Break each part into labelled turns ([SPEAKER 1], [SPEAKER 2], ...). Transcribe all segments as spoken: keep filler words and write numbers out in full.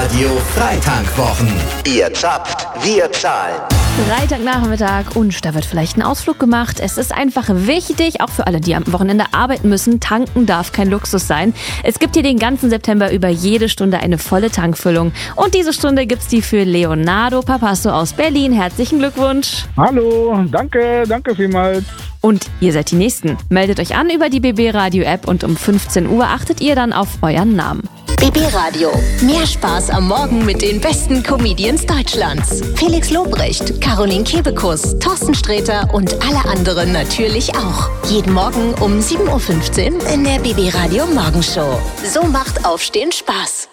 [SPEAKER 1] Radio Freitankwwochen. Ihr zapft, wir zahlen.
[SPEAKER 2] Freitagnachmittag und da wird vielleicht ein Ausflug gemacht. Es ist einfach wichtig, auch für alle, die am Wochenende arbeiten müssen. Tanken darf kein Luxus sein. Es gibt hier den ganzen September über jede Stunde eine volle Tankfüllung. Und diese Stunde gibt's die für Leonardo Papasso aus Berlin. Herzlichen Glückwunsch.
[SPEAKER 3] Hallo, danke, danke vielmals.
[SPEAKER 2] Und ihr seid die Nächsten. Meldet euch an über die B B Radio App und um fünfzehn Uhr achtet ihr dann auf euren Namen.
[SPEAKER 4] B B Radio. Mehr Spaß am Morgen mit den besten Comedians Deutschlands. Felix Lobrecht, Caroline Kebekus, Thorsten Sträter und alle anderen natürlich auch. Jeden Morgen um sieben Uhr fünfzehn in der B B Radio Morgenshow. So macht Aufstehen Spaß.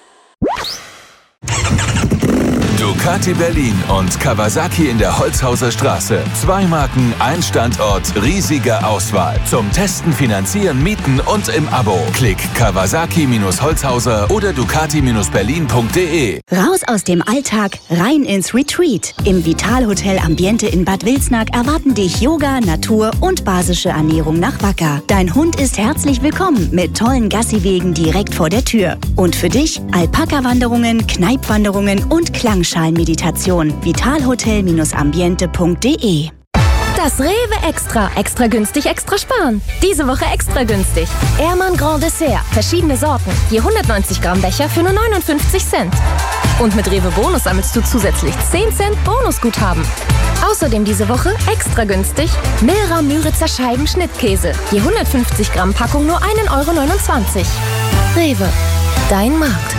[SPEAKER 5] Ducati Berlin und Kawasaki in der Holzhauser Straße. Zwei Marken, ein Standort, riesige Auswahl. Zum Testen, Finanzieren, Mieten und im Abo. Klick Kawasaki-Holzhauser oder Ducati Berlin punkt de.
[SPEAKER 6] Raus aus dem Alltag, rein ins Retreat. Im Vitalhotel Ambiente in Bad Wilsnack erwarten dich Yoga, Natur und basische Ernährung nach Wacker. Dein Hund ist herzlich willkommen mit tollen Gassiwegen direkt vor der Tür. Und für dich Alpaka-Wanderungen, Kneipwanderungen und Klangschalen-Meditation. Vitalhotel Ambiente punkt de.
[SPEAKER 7] Das Rewe Extra. Extra günstig, extra sparen. Diese Woche extra günstig. Ehrmann Grand Dessert. Verschiedene Sorten. Je hundertneunzig Gramm Becher für nur neunundfünfzig Cent. Und mit Rewe Bonus sammelst du zusätzlich zehn Cent Bonusguthaben. Außerdem diese Woche extra günstig Milra Müritzer Scheiben Schnittkäse. Je hundertfünfzig Gramm Packung nur ein Euro neunundzwanzig. Rewe. Dein Markt.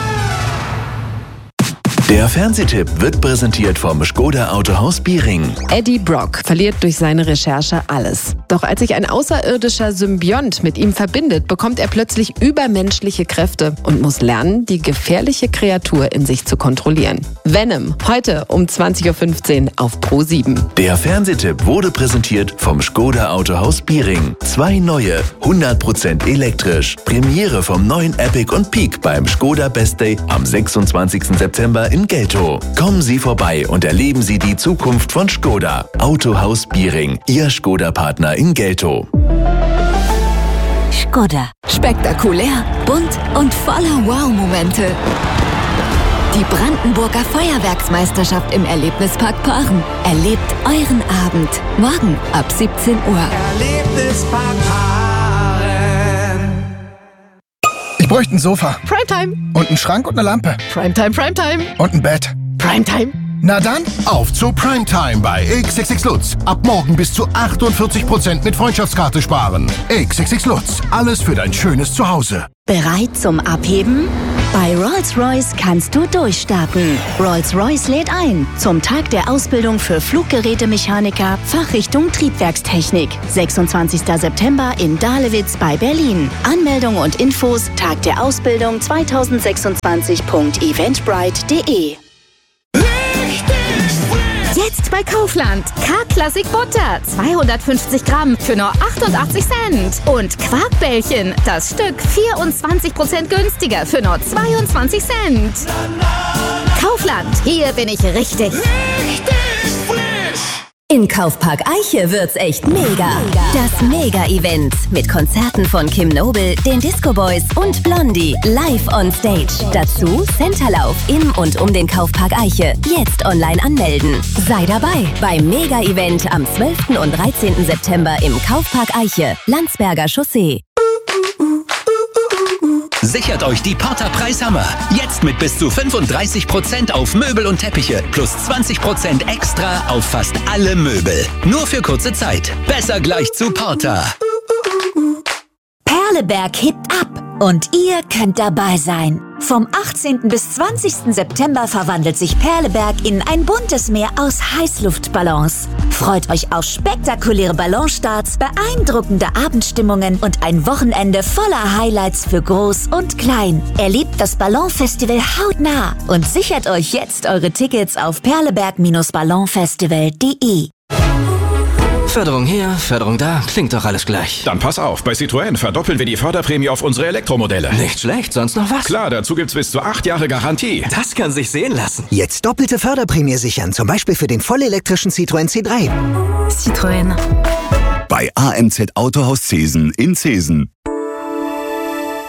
[SPEAKER 5] Der Fernsehtipp wird präsentiert vom Škoda Autohaus Biering.
[SPEAKER 8] Eddie Brock verliert durch seine Recherche alles. Doch als sich ein außerirdischer Symbiont mit ihm verbindet, bekommt er plötzlich übermenschliche Kräfte und muss lernen, die gefährliche Kreatur in sich zu kontrollieren. Venom, heute um zwanzig Uhr fünfzehn auf Pro sieben.
[SPEAKER 5] Der Fernsehtipp wurde präsentiert vom Škoda Autohaus Biering. Zwei neue, hundert Prozent elektrisch. Premiere vom neuen Epic und Peak beim Škoda Best Day am sechsundzwanzigsten September in Geltow. Kommen Sie vorbei und erleben Sie die Zukunft von Škoda. Autohaus Biering, Ihr Škoda-Partner in Geltow.
[SPEAKER 4] Škoda.
[SPEAKER 7] Spektakulär, bunt und voller Wow-Momente. Die Brandenburger Feuerwerksmeisterschaft im Erlebnispark Paaren. Erlebt euren Abend. Morgen ab siebzehn Uhr.
[SPEAKER 1] Erlebnispark Paaren.
[SPEAKER 9] Ich bräuchte ein Sofa.
[SPEAKER 7] Primetime.
[SPEAKER 9] Und einen Schrank und eine Lampe.
[SPEAKER 7] Primetime, Primetime.
[SPEAKER 9] Und ein Bett.
[SPEAKER 7] Primetime.
[SPEAKER 9] Na dann, auf zu Primetime bei X X X Lutz. Ab morgen bis zu achtundvierzig Prozent mit Freundschaftskarte sparen. X X X Lutz. Alles für dein schönes Zuhause.
[SPEAKER 6] Bereit zum Abheben? Bei Rolls-Royce kannst du durchstarten. Rolls-Royce lädt ein zum Tag der Ausbildung für Fluggerätemechaniker, Fachrichtung Triebwerkstechnik. sechsundzwanzigsten September in Dahlewitz bei Berlin. Anmeldung und Infos Tag der Ausbildung zweitausendsechsundzwanzig punkt eventbrite punkt de.
[SPEAKER 7] Jetzt bei Kaufland. K-Classic Butter. zweihundertfünfzig Gramm für nur achtundachtzig Cent. Und Quarkbällchen. Das Stück vierundzwanzig Prozent günstiger für nur zweiundzwanzig Cent. Kaufland. Hier bin ich richtig.
[SPEAKER 1] Richtig frisch.
[SPEAKER 4] In Kaufpark Eiche wird's echt mega. Das Mega-Event mit Konzerten von Kim Noble, den Disco Boys und Blondie live on stage. Dazu Centerlauf im und um den Kaufpark Eiche. Jetzt online anmelden. Sei dabei beim Mega-Event am zwölften und dreizehnten September im Kaufpark Eiche, Landsberger Chaussee.
[SPEAKER 10] Sichert euch die Porta Preishammer. Jetzt mit bis zu fünfunddreißig Prozent auf Möbel und Teppiche. Plus zwanzig Prozent extra auf fast alle Möbel. Nur für kurze Zeit. Besser gleich zu Porta.
[SPEAKER 4] Perleberg hebt ab und ihr könnt dabei sein. Vom achtzehnten bis zwanzigsten September verwandelt sich Perleberg in ein buntes Meer aus Heißluftballons. Freut euch auf spektakuläre Ballonstarts, beeindruckende Abendstimmungen und ein Wochenende voller Highlights für Groß und Klein. Erlebt das Ballonfestival hautnah und sichert euch jetzt eure Tickets auf perleberg ballonfestival punkt de.
[SPEAKER 11] Förderung hier, Förderung da, klingt doch alles gleich.
[SPEAKER 12] Dann pass auf, bei Citroën verdoppeln wir die Förderprämie auf unsere Elektromodelle.
[SPEAKER 11] Nicht schlecht, sonst noch was?
[SPEAKER 12] Klar, dazu gibt's bis zu acht Jahre Garantie.
[SPEAKER 11] Das kann sich sehen lassen.
[SPEAKER 13] Jetzt doppelte Förderprämie sichern, zum Beispiel für den vollelektrischen Citroën C drei.
[SPEAKER 7] Citroën.
[SPEAKER 5] Bei A M Z Autohaus Zesen in Zesen.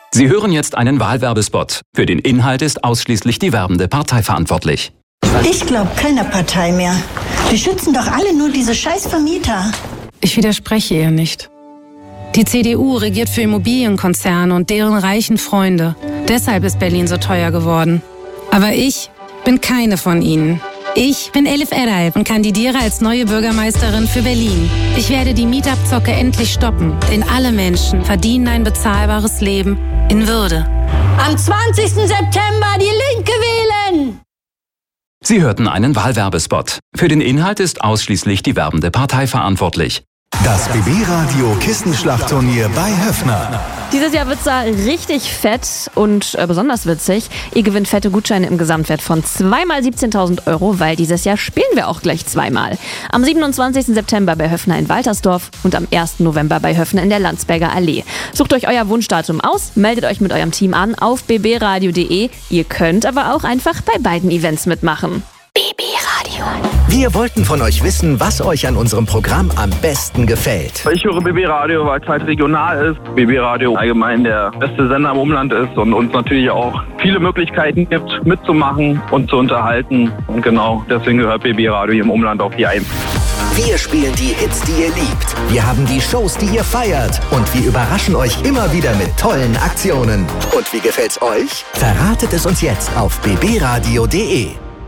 [SPEAKER 14] Sie hören jetzt einen Wahlwerbespot. Für den Inhalt ist ausschließlich die werbende Partei verantwortlich.
[SPEAKER 15] Ich glaube keiner Partei mehr. Die schützen doch alle nur diese scheiß Vermieter.
[SPEAKER 16] Ich widerspreche ihr nicht. Die C D U regiert für Immobilienkonzerne und deren reichen Freunde. Deshalb ist Berlin so teuer geworden. Aber ich bin keine von ihnen. Ich bin Elif Eray und kandidiere als neue Bürgermeisterin für Berlin. Ich werde die Mietabzocke endlich stoppen, denn alle Menschen verdienen ein bezahlbares Leben in Würde.
[SPEAKER 15] Am zwanzigsten September die Linke wählen!
[SPEAKER 14] Sie hörten einen Wahlwerbespot. Für den Inhalt ist ausschließlich die werbende Partei verantwortlich.
[SPEAKER 1] Das B B-Radio Kissenschlachtturnier bei Höffner.
[SPEAKER 2] Dieses Jahr wird's da richtig fett und äh, besonders witzig. Ihr gewinnt fette Gutscheine im Gesamtwert von zweimal siebzehntausend Euro, weil dieses Jahr spielen wir auch gleich zweimal. Am siebenundzwanzigsten September bei Höffner in Waltersdorf und am ersten November bei Höffner in der Landsberger Allee. Sucht euch euer Wunschdatum aus, meldet euch mit eurem Team an auf b b radio punkt d e. Ihr könnt aber auch einfach bei beiden Events mitmachen.
[SPEAKER 1] B B-Radio. Wir wollten von euch wissen, was euch an unserem Programm am besten gefällt.
[SPEAKER 3] Ich höre B B-Radio, weil es halt regional ist. B B-Radio allgemein der beste Sender im Umland ist und uns natürlich auch viele Möglichkeiten gibt, mitzumachen und zu unterhalten. Und genau deswegen gehört B B-Radio hier im Umland auch hier ein.
[SPEAKER 1] Wir spielen die Hits, die ihr liebt. Wir haben die Shows, die ihr feiert. Und wir überraschen euch immer wieder mit tollen Aktionen. Und wie gefällt's euch? Verratet es uns jetzt auf b b radio punkt d e.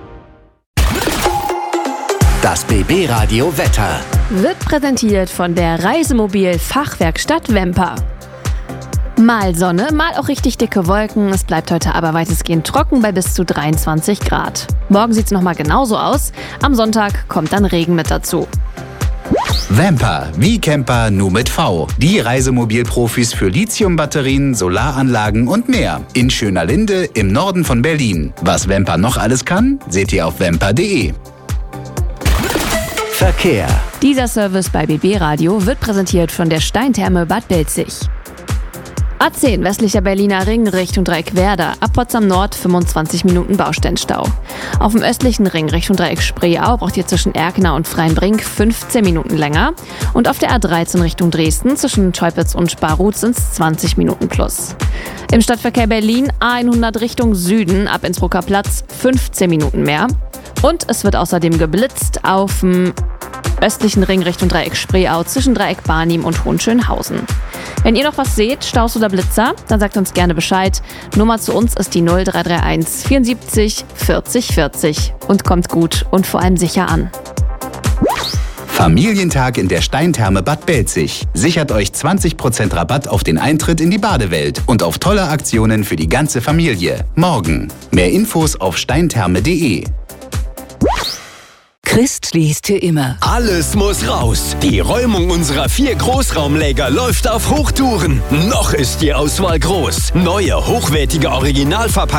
[SPEAKER 1] Das B B-Radio Wetter
[SPEAKER 2] wird präsentiert von der Reisemobil-Fachwerkstatt Wemper. Mal Sonne, mal auch richtig dicke Wolken. Es bleibt heute aber weitestgehend trocken bei bis zu dreiundzwanzig Grad. Morgen sieht es nochmal genauso aus. Am Sonntag kommt dann Regen mit dazu.
[SPEAKER 17] Wemper, wie Camper, nur mit V. Die Reisemobilprofis für Lithiumbatterien, Solaranlagen und mehr. In Schöner Linde im Norden von Berlin. Was Wemper noch alles kann, seht ihr auf wemper punkt d e.
[SPEAKER 1] Verkehr.
[SPEAKER 2] Dieser Service bei B B-Radio wird präsentiert von der Steintherme Bad Belzig. A zehn westlicher Berliner Ring Richtung Dreieck-Werder, ab Potsdam Nord fünfundzwanzig Minuten Baustellenstau. Auf dem östlichen Ring Richtung Dreieck Spreeau braucht ihr zwischen Erkner und Freienbrink fünfzehn Minuten länger. Und auf der A dreizehn Richtung Dresden zwischen Teupitz und Sparruth sind es zwanzig Minuten plus. Im Stadtverkehr Berlin A hundert Richtung Süden ab Innsbrucker Platz fünfzehn Minuten mehr. Und es wird außerdem geblitzt auf dem östlichen Ring Richtung Dreieck Spreeau zwischen Dreieck Barnim und Hohenschönhausen. Wenn ihr noch was seht, Staus oder Blitzer, dann sagt uns gerne Bescheid. Nummer zu uns ist die null drei drei eins vierundsiebzig vierzig vierzig und kommt gut und vor allem sicher an.
[SPEAKER 17] Familientag in der Steintherme Bad Belzig. Sichert euch zwanzig Prozent Rabatt auf den Eintritt in die Badewelt und auf tolle Aktionen für die ganze Familie. Morgen. Mehr Infos auf steintherme punkt d e.
[SPEAKER 18] Christ liest hier immer.
[SPEAKER 19] Alles muss raus. Die Räumung unserer vier Großraumläger läuft auf Hochtouren. Noch ist die Auswahl groß. Neue, hochwertige Originalverpackungen